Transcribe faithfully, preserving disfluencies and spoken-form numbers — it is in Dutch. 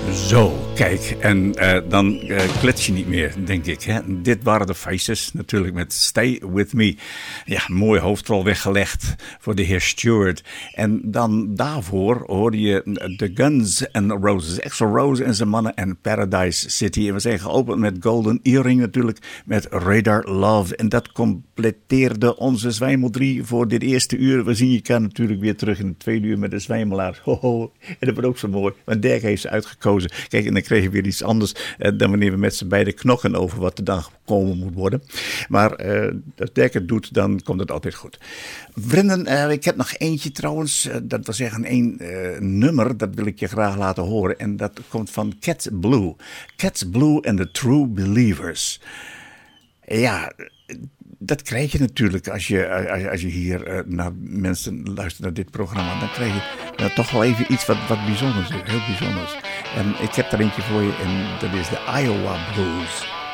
Zo, kijk, en uh, dan uh, klets je niet meer, denk ik. Hè? Dit waren de Faces, natuurlijk met Stay With Me. Ja, mooi hoofdrol weggelegd voor de heer Stewart. En dan daarvoor hoorde je de Guns N' Roses, Axl Rose en zijn mannen en Paradise City. En we zijn geopend met Golden Earring natuurlijk, met Radar Love. En dat completeerde onze Zwijmel drie voor dit eerste uur. We zien je kan natuurlijk weer terug in het tweede uur met de Zwijmelaar. Hoho, en dat wordt ook zo mooi, want Dirk heeft ze uitgekozen. Kijk, en dan kreeg je weer iets anders eh, dan wanneer we met z'n beiden knokken over wat er dan gekomen moet worden. Maar eh, als Dirk het doet, dan komt het altijd goed. Vrienden, uh, ik heb nog eentje trouwens. Uh, dat wil zeggen één uh, nummer, dat wil ik je graag laten horen. En dat komt van Cat Blue. Cat Blue and the True Believers. Ja, dat krijg je natuurlijk als je, als, als je hier uh, naar mensen luistert naar dit programma. Dan krijg je uh, toch wel even iets wat, wat bijzonders is. Heel bijzonders. En ik heb er eentje voor je en dat is de Iowa Blues.